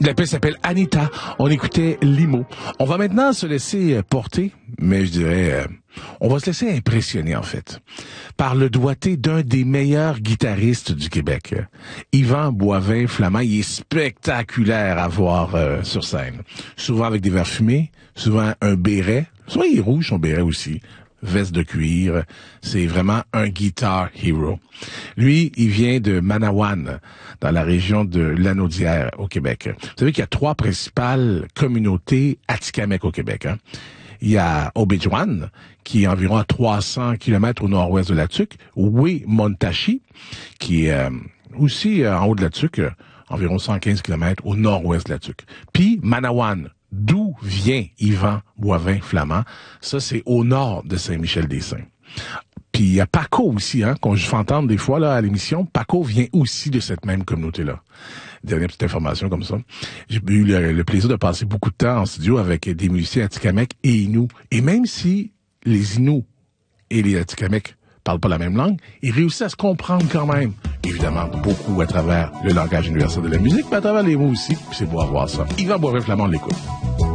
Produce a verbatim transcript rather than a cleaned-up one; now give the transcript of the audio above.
La pièce s'appelle Anita. On écoutait Limo. On va maintenant se laisser porter, mais je dirais, euh, on va se laisser impressionner en fait, par le doigté d'un des meilleurs guitaristes du Québec. Yvan Boivin-Flamand, il est spectaculaire à voir euh, sur scène. Souvent avec des verres fumés, souvent un béret. Souvent il est rouge, son béret aussi. Veste de cuir. C'est vraiment un guitar hero. Lui, il vient de Manawan, dans la région de Lanaudière, au Québec. Vous savez qu'il y a trois principales communautés atikamekw au Québec. Hein? Il y a Obidjwan, qui est environ à trois cents kilomètres au nord-ouest de la Tuque. Wemontashi, qui est euh, aussi euh, en haut de la Tuque, euh, environ cent quinze kilomètres au nord-ouest de la Tuque. Puis Manawan, d'où vient Yvan Boivin-Flamand. Ça, c'est au nord de Saint-Michel-des-Saints. Puis il y a Paco aussi, hein, qu'on je fais entendre des fois là à l'émission. Paco vient aussi de cette même communauté-là. Dernière petite information comme ça. J'ai eu le, le plaisir de passer beaucoup de temps en studio avec des musiciens atikamekw et Innu. Et même si les Innu et les atikamekw parlent pas la même langue, ils réussissent à se comprendre quand même. Évidemment, beaucoup à travers le langage universel de la musique, mais à travers les mots aussi. Puis c'est beau à voir ça. Yvan Boivin-Flamand, on l'écoute.